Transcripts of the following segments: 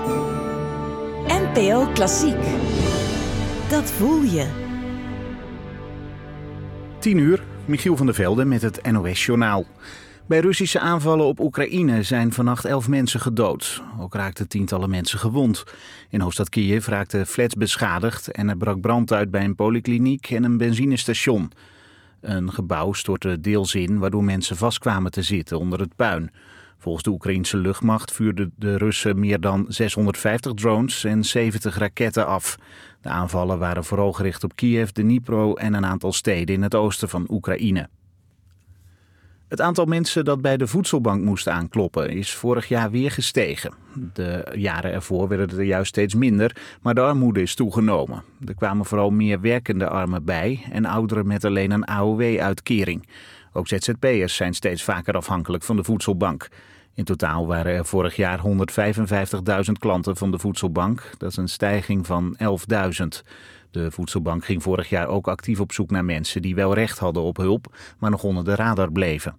NPO Klassiek. Dat voel je. 10:00, Michiel van der Velde met het NOS-journaal. Bij Russische aanvallen op Oekraïne zijn vannacht 11 mensen gedood. Ook raakten tientallen mensen gewond. In hoofdstad Kiev raakten flats beschadigd en er brak brand uit bij een polykliniek en een benzinestation. Een gebouw stortte deels in, waardoor mensen vast kwamen te zitten onder het puin. Volgens de Oekraïense luchtmacht vuurden de Russen meer dan 650 drones en 70 raketten af. De aanvallen waren vooral gericht op Kiev, Dnipro en een aantal steden in het oosten van Oekraïne. Het aantal mensen dat bij de voedselbank moest aankloppen is vorig jaar weer gestegen. De jaren ervoor werden er juist steeds minder, maar de armoede is toegenomen. Er kwamen vooral meer werkende armen bij en ouderen met alleen een AOW-uitkering. Ook ZZP'ers zijn steeds vaker afhankelijk van de voedselbank. In totaal waren er vorig jaar 155.000 klanten van de voedselbank. Dat is een stijging van 11.000. De voedselbank ging vorig jaar ook actief op zoek naar mensen die wel recht hadden op hulp, maar nog onder de radar bleven.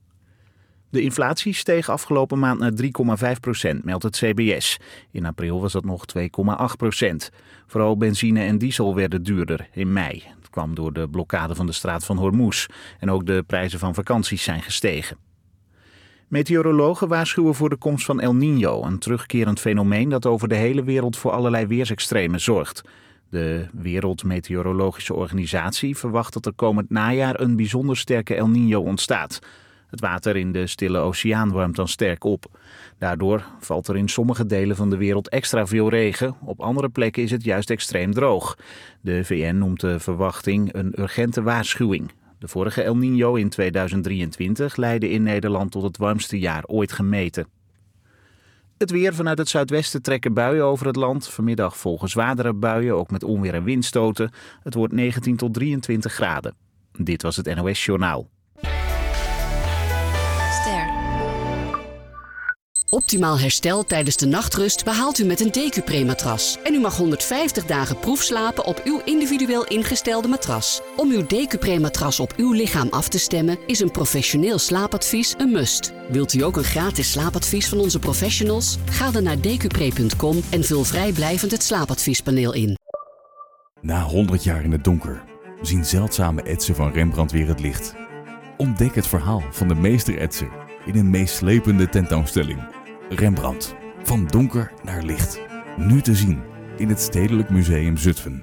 De inflatie steeg afgelopen maand naar 3,5%, meldt het CBS. In april was dat nog 2,8%. Vooral benzine en diesel werden duurder in mei. Het kwam door de blokkade van de straat van Hormuz. En ook de prijzen van vakanties zijn gestegen. Meteorologen waarschuwen voor de komst van El Niño, een terugkerend fenomeen dat over de hele wereld voor allerlei weersextremen zorgt. De Wereldmeteorologische Organisatie verwacht dat er komend najaar een bijzonder sterke El Niño ontstaat. Het water in de Stille Oceaan warmt dan sterk op. Daardoor valt er in sommige delen van de wereld extra veel regen. Op andere plekken is het juist extreem droog. De VN noemt de verwachting een urgente waarschuwing. De vorige El Niño in 2023 leidde in Nederland tot het warmste jaar ooit gemeten. Het weer: vanuit het zuidwesten trekken buien over het land. Vanmiddag volgen zwaardere buien, ook met onweer en windstoten. Het wordt 19 tot 23 graden. Dit was het NOS Journaal. Optimaal herstel tijdens de nachtrust behaalt u met een Decupre-matras. En u mag 150 dagen proefslapen op uw individueel ingestelde matras. Om uw Decupre-matras op uw lichaam af te stemmen is een professioneel slaapadvies een must. Wilt u ook een gratis slaapadvies van onze professionals? Ga dan naar decupre.com en vul vrijblijvend het slaapadviespaneel in. Na 100 jaar in het donker zien zeldzame etsen van Rembrandt weer het licht. Ontdek het verhaal van de meester-etser in een meeslepende tentoonstelling. Rembrandt, van donker naar licht. Nu te zien in het Stedelijk Museum Zutphen.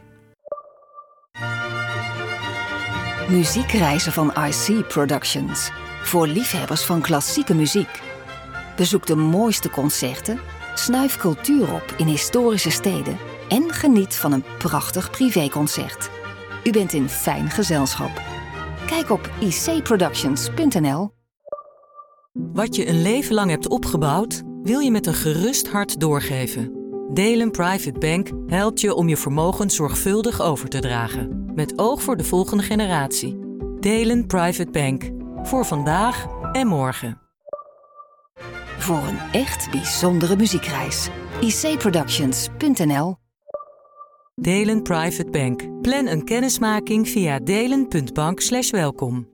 Muziekreizen van IC Productions. Voor liefhebbers van klassieke muziek. Bezoek de mooiste concerten, snuif cultuur op in historische steden en geniet van een prachtig privéconcert. U bent in fijn gezelschap. Kijk op icproductions.nl. Wat je een leven lang hebt opgebouwd, wil je met een gerust hart doorgeven. Delen Private Bank helpt je om je vermogen zorgvuldig over te dragen. Met oog voor de volgende generatie. Delen Private Bank. Voor vandaag en morgen. Voor een echt bijzondere muziekreis. icproductions.nl. Delen Private Bank. Plan een kennismaking via delen.bank/welkom.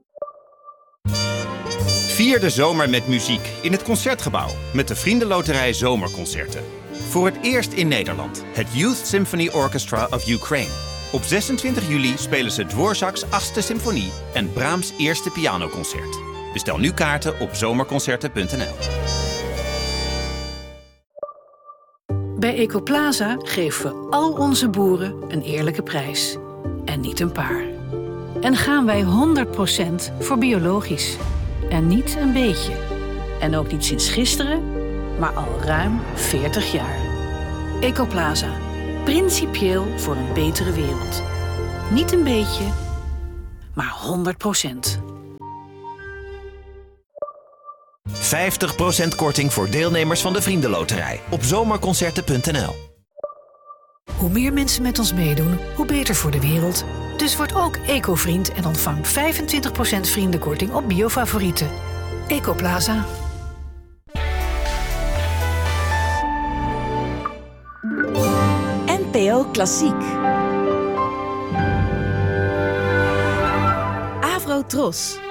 Vier de zomer met muziek in het Concertgebouw met de Vriendenloterij Zomerconcerten. Voor het eerst in Nederland het Youth Symphony Orchestra of Ukraine. Op 26 juli spelen ze Dvorak's 8e symfonie en Brahms' eerste pianoconcert. Bestel nu kaarten op zomerconcerten.nl. Bij Ecoplaza geven we al onze boeren een eerlijke prijs. En niet een paar. En gaan wij 100% voor biologisch. En niet een beetje. En ook niet sinds gisteren, maar al ruim 40 jaar. Ecoplaza. Principieel voor een betere wereld. Niet een beetje, maar 100%. 50% korting voor deelnemers van de Vriendenloterij op zomerconcerten.nl. Hoe meer mensen met ons meedoen, hoe beter voor de wereld. Dus word ook eco-vriend en ontvang 25% vriendenkorting op biofavorieten. Ecoplaza. NPO Klassiek. Avro Tros.